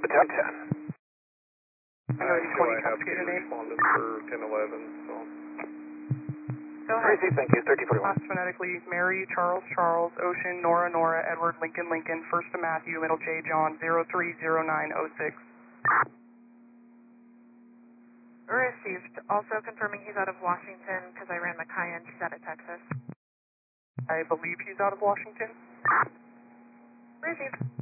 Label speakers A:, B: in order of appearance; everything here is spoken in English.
A: Baton 10.
B: I know you
C: I have
B: get your
C: two
B: name.
C: respondents for 1011, so.
B: Go ahead.
A: Receive, thank you, 1341.
B: Last phonetically, Mary, Charles, Charles, Ocean, Nora, Nora, Edward, Lincoln, Lincoln, first to Matthew, middle J, John, 030906.
D: Received. Also confirming he's out of Washington because I ran the Cayenne. She's out of Texas.
B: I believe he's out of Washington.
D: Received.